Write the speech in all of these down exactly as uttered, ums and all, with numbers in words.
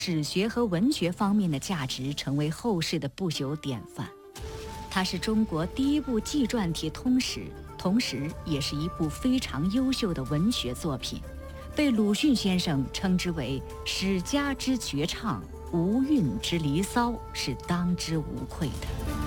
史学和文学方面的价值成为后世的不朽典范。它是中国第一部纪传体通史，同时也是一部非常优秀的文学作品，被鲁迅先生称之为史家之绝唱，无韵之离骚，是当之无愧的。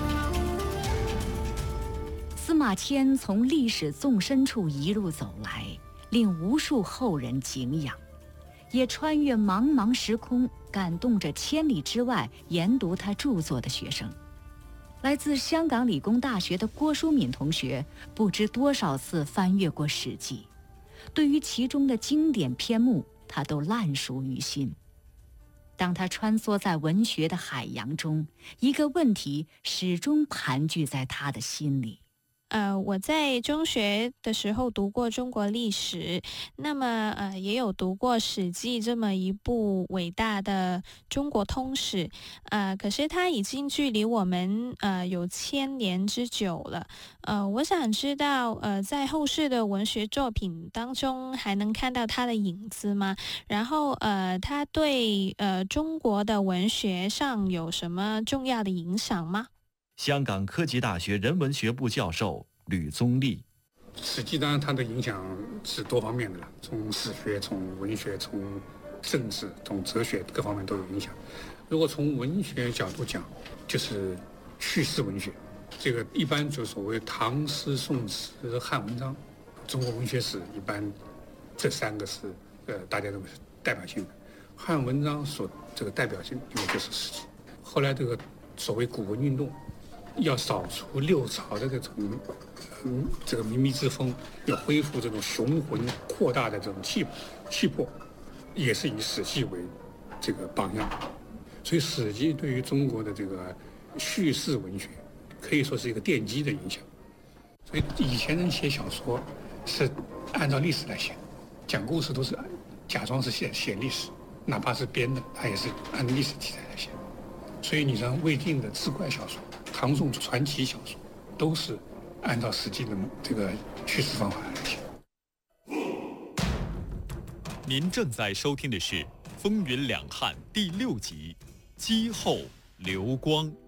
司马迁从历史纵深处一路走来，令无数后人敬仰，也穿越茫茫时空，感动着千里之外研读他著作的学生。来自香港理工大学的郭淑敏同学，不知多少次翻阅过《史记》，对于其中的经典篇目，他都烂熟于心。当他穿梭在文学的海洋中，一个问题始终盘踞在他的心里。 呃，我在中学的时候读过中国历史，那么呃也有读过《史记》这么一部伟大的中国通史，呃，可是它已经距离我们呃有千年之久了。呃，我想知道，呃，在后世的文学作品当中还能看到它的影子吗？然后呃，它对呃中国的文学上有什么重要的影响吗？ 香港科技大学人文学部教授吕宗立。 史记当然它的影响是多方面的了，从史学、从文学、从政治、从哲学各方面都有影响。如果从文学角度讲，就是叙事文学，这个一般就所谓唐诗、宋词、汉文章，中国文学史一般这三个是呃大家认为是代表性的。汉文章所这个代表性因为就是史记，后来这个所谓古文运动。要扫除六朝的这种，嗯，这个靡靡之风，要恢复这种雄浑扩大的这种气气魄，也是以《史记》为这个榜样。所以，《史记》对于中国的这个叙事文学，可以说是一个奠基的影响。所以，以前人写小说是按照历史来写，讲故事都是假装是写写历史，哪怕是编的，他也是按历史题材来写。所以，你像魏晋的志怪小说。唐宋传奇小说都是按照《史记》的这个叙事方法来写。 您正在收听的是《风云两汉》第六集《姬后刘光》。